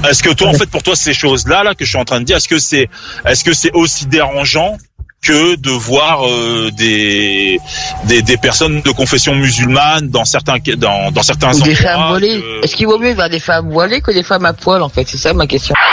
Est-ce que toi, en fait, pour toi, ces choses-là, là, que je suis en train de dire, est-ce que c'est aussi dérangeant que de voir des personnes de confession musulmane dans certains ou endroits, des femmes voilées. Est-ce qu'il vaut mieux voir des femmes voilées que des femmes à poil, en fait? C'est ça ma question.